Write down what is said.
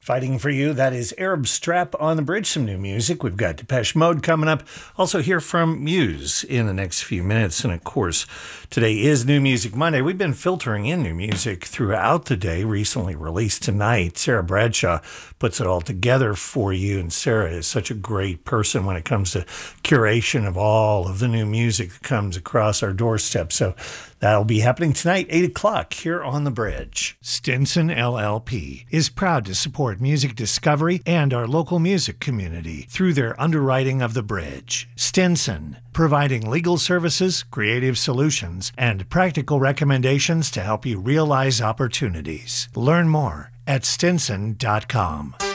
Fighting for You, that is Arab Strap on the Bridge. Some new music. We've got Depeche Mode coming up. Also hear from Muse in the next few minutes. And of course, today is New Music Monday. We've been filtering in new music throughout the day, recently released tonight. Sarah Bradshaw puts it all together for you. And Sarah is such a great person when it comes to curation of all of the new music that comes across our doorstep. So that'll be happening tonight, 8 o'clock, here on The Bridge. Stinson LLP is proud to support music discovery and our local music community through their underwriting of The Bridge. Stinson, providing legal services, creative solutions, and practical recommendations to help you realize opportunities. Learn more at stinson.com.